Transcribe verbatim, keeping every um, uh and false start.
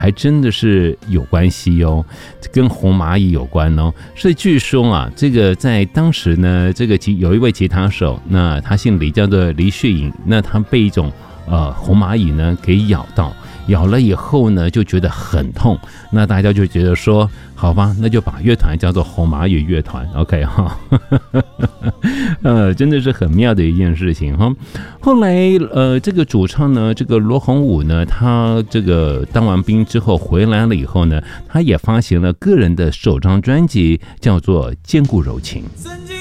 还真的是有关系哦，跟红蚂蚁有关哦。所以据说啊，这个在当时呢，这个有一位吉他手，那他姓李，叫做李雪颖，那他被一种呃红蚂蚁呢给咬到。咬了以后呢，就觉得很痛，那大家就觉得说，好吧，那就把乐团叫做红蚂蚁乐团 ，OK 哈，呃，真的是很妙的一件事情哈。后来呃，这个主唱呢，这个罗红武呢，他这个当完兵之后回来了以后呢，他也发行了个人的首张专辑，叫做《坚固柔情》。